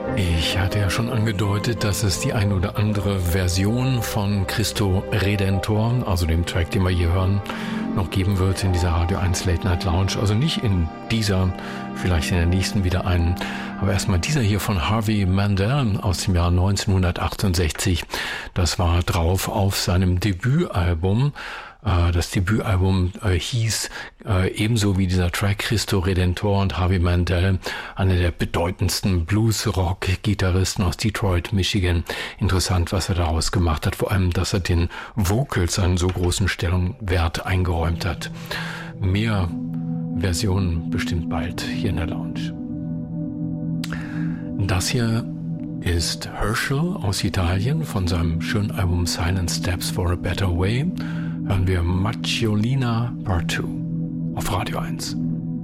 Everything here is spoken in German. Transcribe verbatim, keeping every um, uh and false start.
Ich hatte ja schon angedeutet, dass es die ein oder andere Version von Cristo Redentor, also dem Track, den wir hier hören, noch geben wird in dieser Radio eins Late Night Lounge. Also nicht in dieser, vielleicht in der nächsten wieder einen. Aber erstmal dieser hier von Harvey Mandel aus dem Jahr neunzehnhundertachtundsechzig. Das war drauf auf seinem Debütalbum. Das Debütalbum äh, hieß äh, ebenso wie dieser Track Cristo Redentor, und Harvey Mandel, einer der bedeutendsten Blues-Rock-Gitarristen aus Detroit, Michigan. Interessant, was er daraus gemacht hat, vor allem, dass er den Vocals einen so großen Stellenwert eingeräumt hat. Mehr Versionen bestimmt bald hier in der Lounge. Das hier ist Herschel aus Italien von seinem schönen Album Silent Steps for a Better Way. Hören wir Macchiolina Part zwei auf Radio eins.